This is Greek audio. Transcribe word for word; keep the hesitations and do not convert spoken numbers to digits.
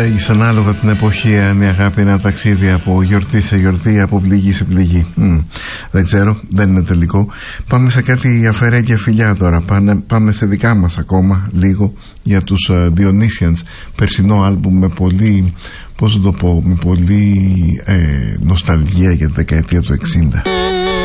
λέγεις ανάλογα την εποχή, αν η αγάπη είναι ένα ταξίδι από γιορτή σε γιορτή, από πληγή σε πληγή. Mm, δεν ξέρω, δεν είναι τελικό. Πάμε σε κάτι αφαιρέγγια φιλιά τώρα. Πάνε, πάμε σε δικά μας ακόμα λίγο για τους uh, Dionysians. Περσινό άλμπουμ με πολύ, πώς να το πω, με πολύ ε, νοσταλγία για τη δεκαετία του εξήντα.